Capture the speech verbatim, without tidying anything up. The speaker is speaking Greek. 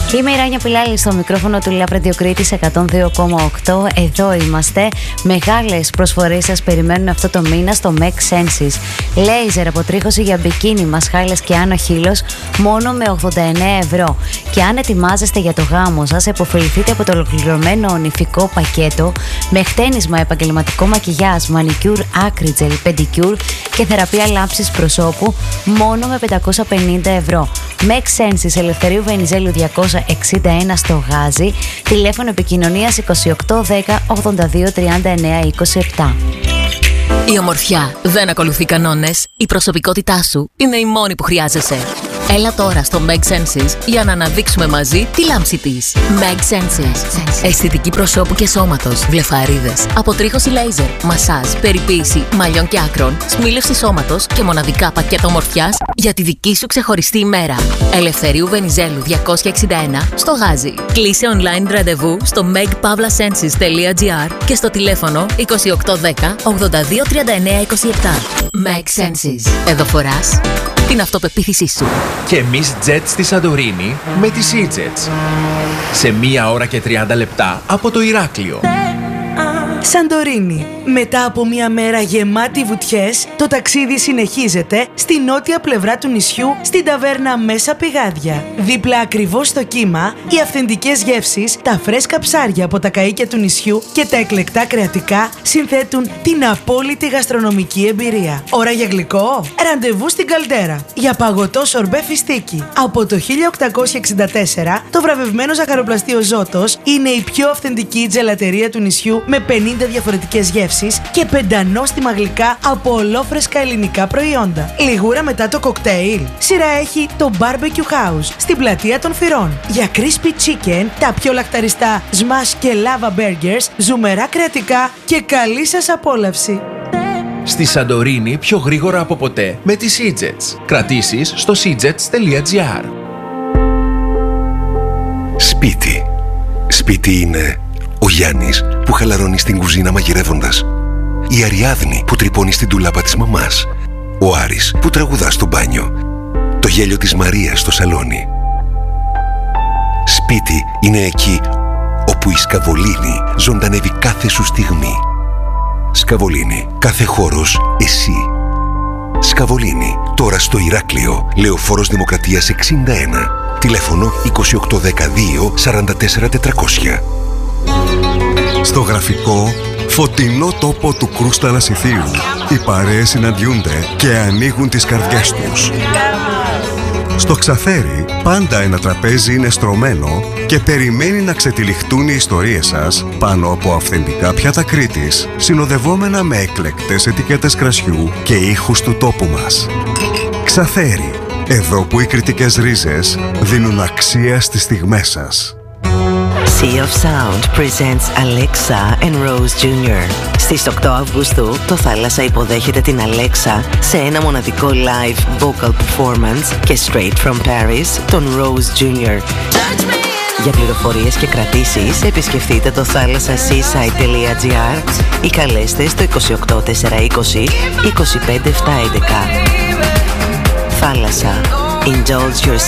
Είμαι η Ράνια Πιλάλη στο μικρόφωνο του Lab Radio Κρήτης εκατόν δύο κόμμα οκτώ. Εδώ είμαστε. Μεγάλες προσφορές σας περιμένουν αυτό το μήνα στο Make Senses. Λέιζερ αποτρίχωση για μπικίνι, μασχάλες και άνω χείλος μόνο με ογδόντα εννέα ευρώ. Και αν ετοιμάζεστε για το γάμο σας, επωφεληθείτε από το ολοκληρωμένο νηφικό πακέτο με χτένισμα, επαγγελματικό μακιγιάζ, μανικιούρ, άκριτζελ, πεντικιούρ και θεραπεία λάμψης προσώπου μόνο με πεντακόσια πενήντα ευρώ. Make Senses, Ελευθερίου Βενιζέλου διακόσια εξήντα ένα στο Γάζι. Τηλέφωνο επικοινωνίας είκοσι οκτώ δέκα ογδόντα δύο τριάντα εννέα είκοσι επτά. Η ομορφιά δεν ακολουθεί κανόνες. Η προσωπικότητά σου είναι η μόνη που χρειάζεσαι. Έλα τώρα στο Make Senses για να αναδείξουμε μαζί τη λάμψη της. Make Senses. Αισθητική προσώπου και σώματος, βλεφαρίδες, αποτρίχωση λέιζερ, μασάζ, περιποίηση μαλλιών και άκρων, σμίλευση σώματος και μοναδικά πακέτα ομορφιάς για τη δική σου ξεχωριστή ημέρα. Ελευθερίου Βενιζέλου διακόσια εξήντα ένα στο Γάζι. Κλείσε online ραντεβού στο make pavla senses τελεία gr και στο τηλέφωνο είκοσι οκτώ δέκα ογδόντα δύο τριάντα εννέα είκοσι επτά. Make Senses. Εδώ φοράς την αυτοπεποίθησή σου. Και εμείς jet στη Σαντορίνη με τη SeaJets. Σε μία ώρα και τριάντα λεπτά από το Ηράκλειο. Σαντορίνη. Μετά από μια μέρα γεμάτη βουτιές, το ταξίδι συνεχίζεται στη νότια πλευρά του νησιού, στην ταβέρνα Μέσα Πηγάδια. Δίπλα ακριβώς στο κύμα, οι αυθεντικές γεύσεις, τα φρέσκα ψάρια από τα καΐκια του νησιού και τα εκλεκτά κρεατικά συνθέτουν την απόλυτη γαστρονομική εμπειρία. Ώρα για γλυκό? Ραντεβού στην Καλτέρα για παγωτό σορμπέ φιστίκι. Από το χίλια οκτακόσια εξήντα τέσσερα, το βραβευμένο ζαχαροπλαστείο Ζώτος είναι η πιο αυθεντική τζελατερία του νησιού με πενήντα διαφορετικές γεύσεις και πεντανόστιμα γλυκά από ολόφρεσκα ελληνικά προϊόντα. Λιγούρα μετά το κοκτέιλ. Σειρά έχει το Barbecue House στην πλατεία των Φυρών. Για crispy chicken, τα πιο λαχταριστά smash και lava burgers, ζουμερά κρεατικά και καλή σας απόλαυση. Στη Σαντορίνη πιο γρήγορα από ποτέ με τη SeaJets. Κρατήσεις στο seajets τελεία gr. Σπίτι. Σπίτι είναι ο Γιάννης που χαλαρώνει στην κουζίνα μαγειρεύοντας, η Αριάδνη που τρυπώνει στην τουλάπα της μαμάς, ο Άρης που τραγουδά στο μπάνιο, το γέλιο της Μαρίας στο σαλόνι. Σπίτι είναι εκεί όπου η Σκαβολίνη ζωντανεύει κάθε σου στιγμή. Σκαβολίνη, κάθε χώρος εσύ. Σκαβολίνη, τώρα στο Ηράκλειο, Λεωφόρος Δημοκρατίας εξήντα ένα. Τηλέφωνο είκοσι οκτώ δεκαδύο σαράντα τέσσερα τετρακόσια. Στο γραφικό, φωτεινό τόπο του Κρούστα Λασιθίου, οι παρέες συναντιούνται και ανοίγουν τις καρδιές τους. Στο Ξαφέρι, πάντα ένα τραπέζι είναι στρωμένο και περιμένει να ξετυλιχτούν οι ιστορίες σας πάνω από αυθεντικά πιάτα Κρήτης, συνοδευόμενα με εκλεκτές ετικέτες κρασιού και ήχους του τόπου μας. Ξαφέρι, εδώ που οι κρητικές ρίζες δίνουν αξία στις στιγμές σας. Sea of Sound presents Alexa and Rose τζούνιορ. Στις οκτώ Αυγούστου, το Θάλασσα υποδέχεται την Alexa σε ένα μοναδικό live vocal performance και straight from Paris, τον Rose τζούνιορ. Για πληροφορίες και κρατήσεις, επισκεφτείτε το θάλασσα seaside τελεία gr ή καλέστε στο είκοσι οκτώ τετρακόσια είκοσι είκοσι πέντε επτακόσια έντεκα. Θάλασσα. Indulge your